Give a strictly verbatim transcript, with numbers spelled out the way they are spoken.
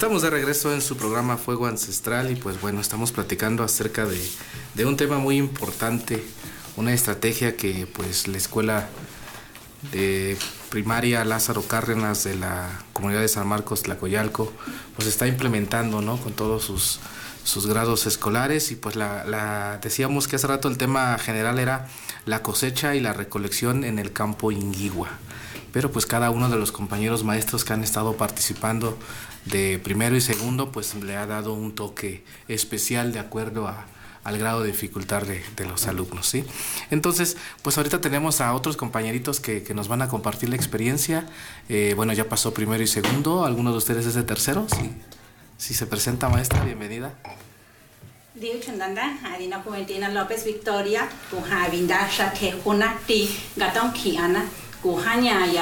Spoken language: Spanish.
Estamos de regreso en su programa Fuego Ancestral y pues bueno, estamos platicando acerca de, de un tema muy importante, una estrategia que pues la escuela de primaria Lázaro Cárdenas de la comunidad de San Marcos Tlacoyalco pues está implementando, ¿no? Con todos sus, sus grados escolares y pues la, la decíamos que hace rato el tema general era la cosecha y la recolección en el campo Inguigua. Pero pues cada uno de los compañeros maestros que han estado participando de primero y segundo pues le ha dado un toque especial de acuerdo a, al grado de dificultad de, de los alumnos, ¿sí? Entonces, pues ahorita tenemos a otros compañeritos que, que nos van a compartir la experiencia. Eh, bueno, ya pasó primero y segundo, ¿alguno de ustedes es de tercero? Sí. Si se presenta, maestra, bienvenida. Diu Chandanda, Adina Juventina López Victoria, Kuha Vinda Shate Hunati, Gatón Kiana, Kuhanya